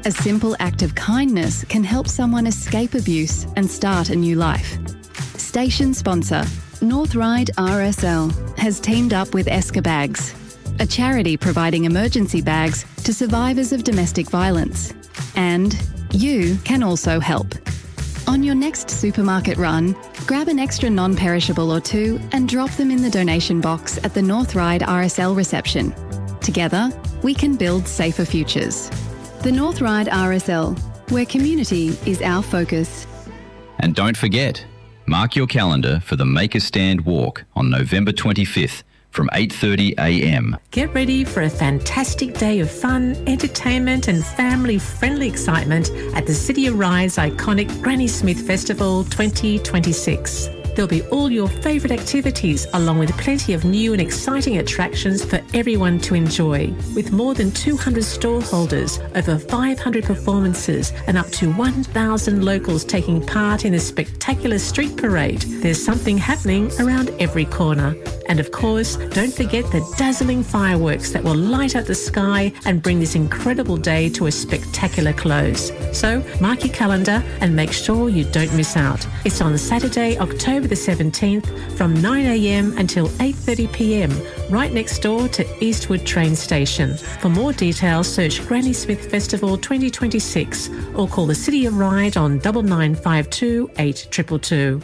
A simple act of kindness can help someone escape abuse and start a new life. Station sponsor, North Ryde RSL, has teamed up with Esker Bags, a charity providing emergency bags to survivors of domestic violence. And you can also help. On your next supermarket run, grab an extra non-perishable or two and drop them in the donation box at the North Ryde RSL reception. Together, we can build safer futures. The North Ryde RSL, where community is our focus. And don't forget, mark your calendar for the Make a Stand walk on November 25th from 8:30 a.m. Get ready for a fantastic day of fun, entertainment and family-friendly excitement at the City of Rye's iconic Granny Smith Festival 2026. There'll be all your favourite activities along with plenty of new and exciting attractions for everyone to enjoy. With more than 200 stallholders, over 500 performances and up to 1,000 locals taking part in a spectacular street parade, there's something happening around every corner. And of course, don't forget the dazzling fireworks that will light up the sky and bring this incredible day to a spectacular close. So mark your calendar and make sure you don't miss out. It's on Saturday, October the 17th from 9 a.m. until 8:30 p.m. right next door to Eastwood train station. For more details, search Granny Smith Festival 2026 or call the City of Ryde on 9952 8222.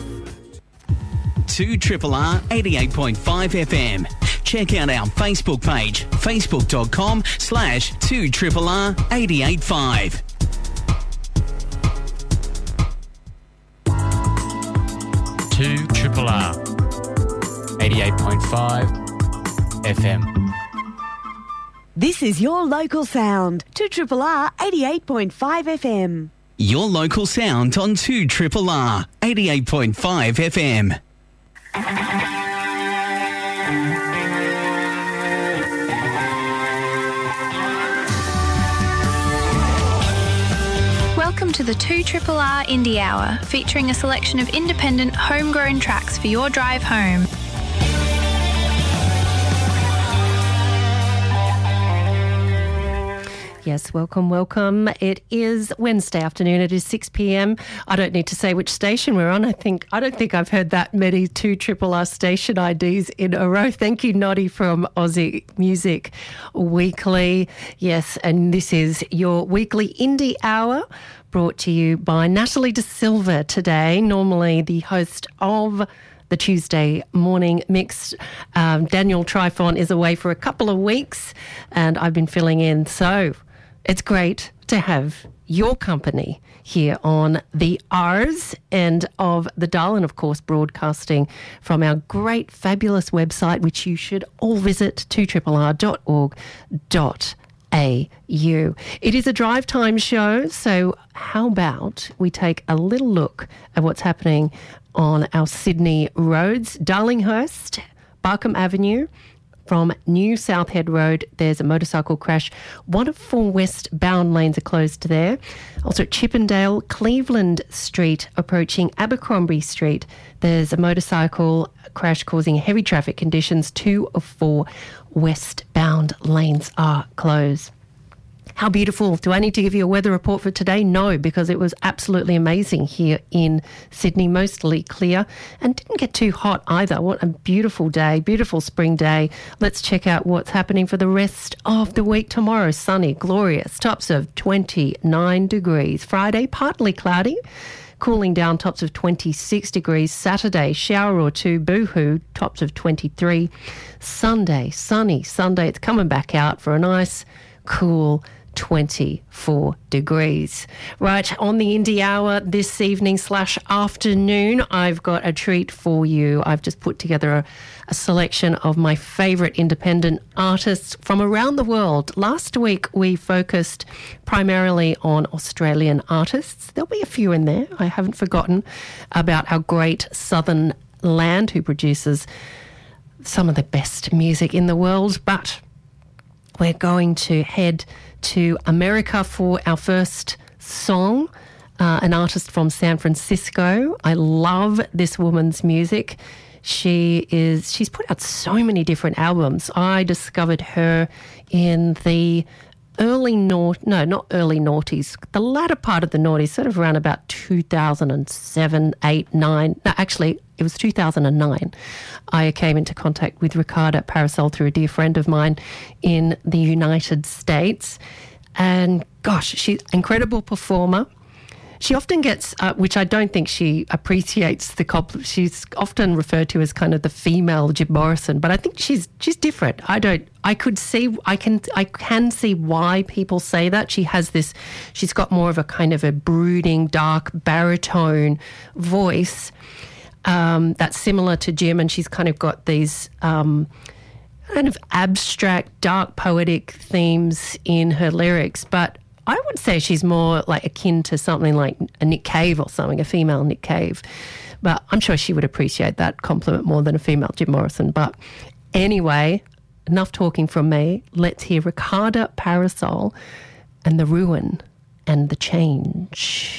2RRR 88.5 FM. Check out our Facebook page, facebook.com/2RRR 885. 2RRR 88.5 FM. This is your local sound, 2RRR 88.5 FM. Your local sound on 2RRR 88.5 FM. Welcome to the 2RRR Indie Hour, featuring a selection of independent, homegrown tracks for your drive home. Yes, welcome. It is Wednesday afternoon. It is 6 p.m. I don't need to say which station we're on. I don't think I've heard that many 2RRR station IDs in a row. Thank you, Noddy from Aussie Music Weekly. Yes, and this is your weekly Indie Hour, brought to you by Natalie De Silva today, normally the host of the Tuesday morning mix. Daniel Trifon is away for a couple of weeks and I've been filling in. So it's great to have your company here on the R's end of the dial, and of course broadcasting from our great, fabulous website, which you should all visit, 2RRR.org.au. It is a drive time show, so how about we take a little look at what's happening on our Sydney roads. Darlinghurst, Barkham Avenue, from New South Head Road, there's a motorcycle crash. 1 of 4 westbound lanes are closed there. Also at Chippendale, Cleveland Street, approaching Abercrombie Street, there's a motorcycle crash causing heavy traffic conditions. 2 of 4 westbound lanes are closed. How beautiful. Do I need to give you a weather report for today? No, because it was absolutely amazing here in Sydney, mostly clear and didn't get too hot either. What a beautiful day, beautiful spring day. Let's check out what's happening for the rest of the week. Tomorrow, sunny, glorious, tops of 29 degrees. Friday, partly cloudy, cooling down, tops of 26 degrees. Saturday, shower or two, boohoo, tops of 23. Sunday, sunny. Sunday, it's coming back out for a nice, cool 24 degrees. Right, on the Indie Hour this evening / afternoon, I've got a treat for you. I've just put together a selection of my favourite independent artists from around the world. Last week, we focused primarily on Australian artists. There'll be a few in there. I haven't forgotten about our great Southern land, who produces some of the best music in the world, but we're going to head to America for our first song, an artist from San Francisco. I love this woman's music. She's put out so many different albums. I discovered her in the not early noughties, the latter part of the noughties, sort of around about 2007, 8, 9. No, actually, it was 2009. I came into contact with Ricarda Parasol through a dear friend of mine in the United States. And gosh, she's an incredible performer. She often gets, which I don't think she appreciates the compliment. She's often referred to as kind of the female Jim Morrison, but I think she's different. I can see why people say that. She's got more of a kind of a brooding, dark baritone voice that's similar to Jim, and she's kind of got these kind of abstract, dark, poetic themes in her lyrics, but I would say she's more like akin to something like a Nick Cave or something, a female Nick Cave. But I'm sure she would appreciate that compliment more than a female Jim Morrison. But anyway, enough talking from me. Let's hear Ricarda Parasol and The Ruin and the Change.